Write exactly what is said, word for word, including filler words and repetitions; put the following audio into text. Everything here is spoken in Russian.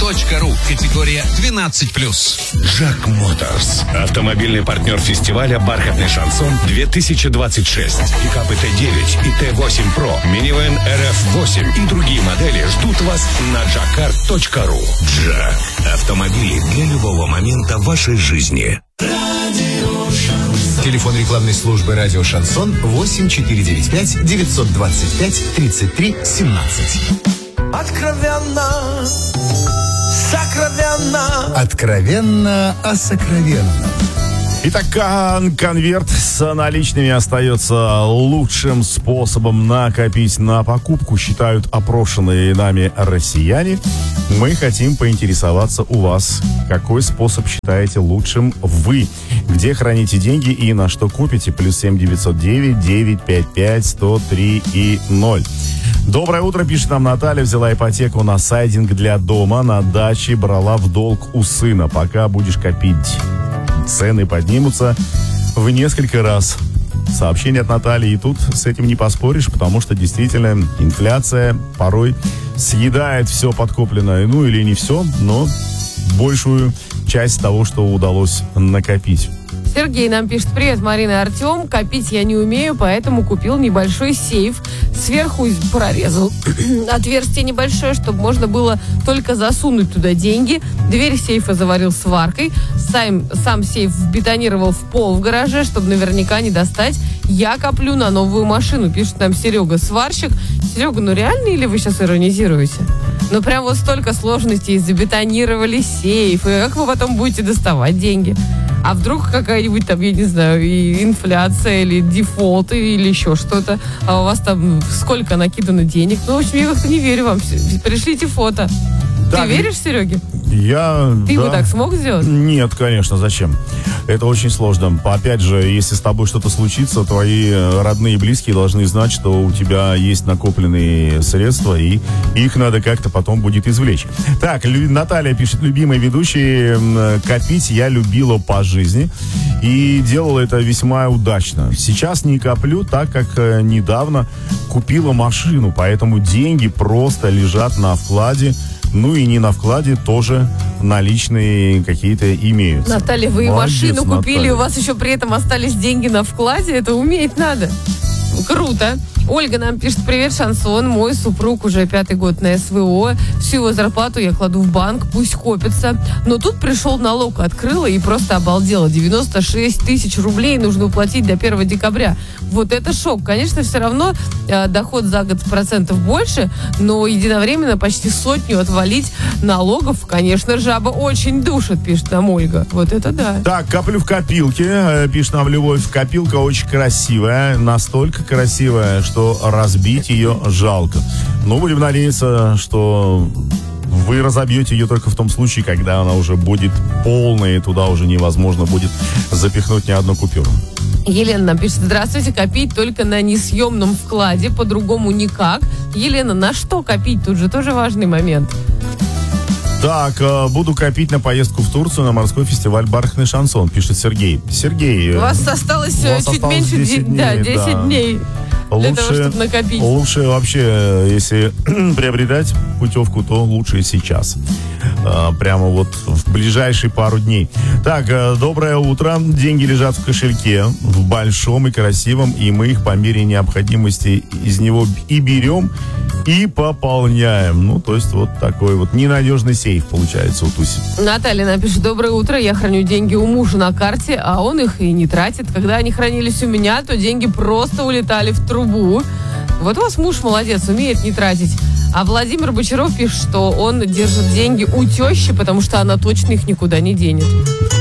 точка ру. Категория двенадцать плюс. Джак Моторс. Автомобильный партнер фестиваля «Бархатный шансон-две тысячи двадцать шесть». Пикапы Т девять и Т восемь Про, минивэн Эр Эф восемь и другие модели ждут вас на джакар точка ру. Джак. Автомобили для любого момента вашей жизни. Телефон рекламной службы «Радио Шансон» восемь четыре девять пять девятьсот двадцать пять тридцать три семнадцать. Откровенно, сокровенно. Откровенно о сокровенном. Итак, кон- конверт с наличными остается лучшим способом накопить на покупку, считают опрошенные нами россияне. Мы хотим поинтересоваться у вас, какой способ считаете лучшим вы, где храните деньги и на что купите. Плюс семь девятьсот девять девятьсот пятьдесят пять сто три и ноль. Доброе утро, пишет нам Наталья. Взяла ипотеку на сайдинг для дома, на даче брала в долг у сына. Пока будешь копить, цены поднимутся в несколько раз. Сообщение от Натальи. И тут с этим не поспоришь, потому что действительно инфляция порой съедает все подкопленное. Ну или не все, но большую часть того, что удалось накопить. Сергей нам пишет: привет, Марина и Артем. Копить я не умею, поэтому купил небольшой сейф. Сверху прорезал отверстие небольшое, чтобы можно было только засунуть туда деньги. Дверь сейфа заварил сваркой. Сам, сам сейф вбетонировал в пол в гараже, чтобы наверняка не достать. Я коплю на новую машину, пишет нам Серега, сварщик. Серега, ну реально или вы сейчас иронизируете? Ну прям вот столько сложностей, забетонировали сейф. И как вы потом будете доставать деньги? А вдруг какая-нибудь там, я не знаю, и инфляция, или дефолт, или еще что-то, а у вас там сколько накидано денег? Ну, в общем, я как-то не верю вам. Пришлите фото. Да, ты веришь, Сереге? Я... Ты да. бы так смог сделать? Нет, конечно, зачем? Это очень сложно. Опять же, если с тобой что-то случится, твои родные и близкие должны знать, что у тебя есть накопленные средства, и их надо как-то потом будет извлечь. Так, Лю... Наталья пишет: любимый ведущий, копить я любила по жизни и делала это весьма удачно. Сейчас не коплю, так как недавно купила машину, поэтому деньги просто лежат на вкладе. Ну и не на вкладе тоже наличные какие-то имеются. Наталья, вы Молодец, машину купили, Наталья. у вас еще при этом остались деньги на вкладе. Это уметь надо. Круто. Ольга нам пишет: привет, Шансон. Мой супруг уже пятый год на эс вэ о. Всю его зарплату я кладу в банк, пусть копится. Но тут пришел налог, открыла и просто обалдела. девяносто шесть тысяч рублей нужно уплатить до первого декабря. Вот это шок. Конечно, все равно э, доход за год процентов больше, но единовременно почти сотню отвалить налогов, конечно, жаба очень душит, пишет нам Ольга. Вот это да. Так, коплю в копилке, пишет нам Любовь. Копилка очень красивая, настолько красивая, что разбить ее жалко. Но будем надеяться, что вы разобьете ее только в том случае, когда она уже будет полная, и туда уже невозможно будет запихнуть ни одну купюру. Елена нам пишет: здравствуйте, копить только на несъемном вкладе, по-другому никак. Елена, на что копить? Тут же тоже важный момент. Так, буду копить на поездку в Турцию на морской фестиваль «Бархатный шансон», пишет Сергей. Сергей, у вас осталось у вас чуть осталось меньше десять дней, да, десять да. дней. Для Лучше, того, чтобы накопить. Лучше вообще, если приобретать путевку, то лучше сейчас. А, прямо вот в ближайшие пару дней. Так, доброе утро. Деньги лежат в кошельке, в большом и красивом, и мы их по мере необходимости из него и берем, и пополняем. Ну, то есть вот такой вот ненадежный сейф получается у Туси. Наталья напишет: доброе утро, я храню деньги у мужа на карте, а он их и не тратит. Когда они хранились у меня, то деньги просто улетали в трубу. Вот у вас муж молодец, умеет не тратить. А Владимир Бочаров пишет, что он держит деньги у тещи, потому что она точно их никуда не денет.